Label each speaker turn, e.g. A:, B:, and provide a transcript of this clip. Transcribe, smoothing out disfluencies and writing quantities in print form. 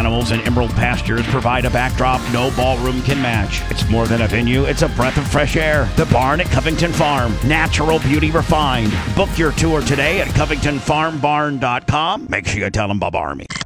A: animals and emerald pastures provide a backdrop no ballroom can match. It's more than a venue, it's a breath of fresh air. The Barn at Covington Farm. Natural beauty refined. Book your tour today at CovingtonFarmBarn.com. Make sure you tell them Bob Army.